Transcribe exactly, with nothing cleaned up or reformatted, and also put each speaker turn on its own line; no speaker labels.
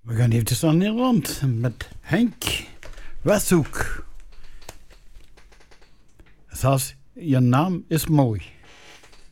We gaan eventjes naar Nederland met Henk Westhoek. Zelfs je naam is mooi.